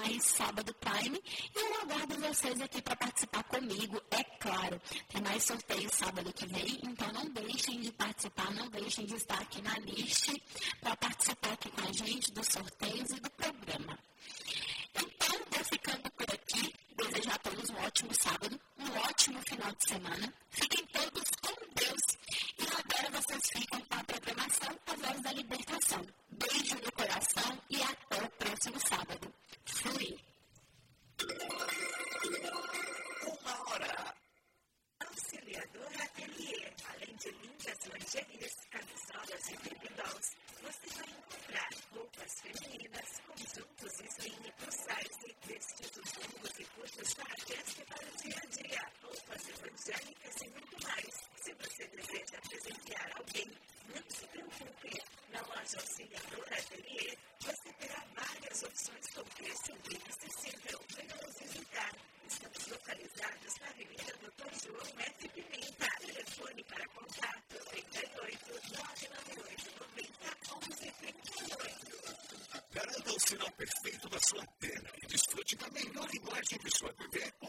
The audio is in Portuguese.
mais Sábado Prime. E eu aguardo vocês aqui para participar comigo, é claro. Tem mais sorteio sábado que vem, então não deixem de participar, não deixem de estar aqui na lista para participar aqui com a gente dos sorteios e do programa. Então, vou ficando por aqui. Desejar a todos um ótimo sábado, um ótimo final de semana. Fiquem todos com Deus. E agora vocês ficam com a programação A Voz da Libertação. Beijo no coração e até o próximo sábado. Fui! Uma hora. Auxiliador Ateliê. Além de lindas lingeries, camisolas e baby dolls, você vai encontrar roupas femininas, conjuntos slim plus size, vestidos longos e curtos para festa e para o dia a dia, roupas evangélicas e muito mais. Se você deseja presentear alguém, não se preocupe. Na loja Auxiliador Ateliê, você terá várias opções com preço bem acessível. Venha nos visitar. Estamos localizados na Avenida Dr. João F. Pimenta. Telefone para contato 38 998 90 11 38. Garanta o sinal perfeito da sua antena e desfrute da melhor imagem de sua TV